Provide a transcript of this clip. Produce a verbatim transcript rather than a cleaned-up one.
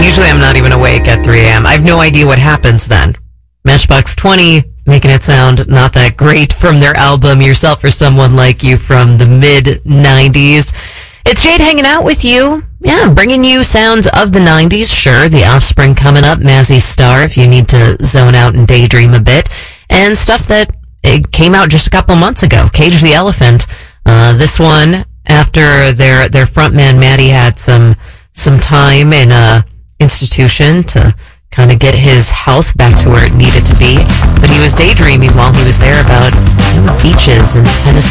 Usually I'm not even awake at three a.m. I have no idea what happens then. Matchbox twenty, making it sound not that great from their album Yourself or Someone Like You from the mid nineties. It's Jade hanging out with you. Yeah, bringing you sounds of the nineties. Sure, The Offspring coming up, Mazzy Star if you need to zone out and daydream a bit. And stuff that it came out just a couple months ago. Cage the Elephant. Uh, this one, after their their frontman Maddie had some some time in a institution to kind of get his health back to where it needed to be. But he was daydreaming while he was there about you know, beaches in Tennessee.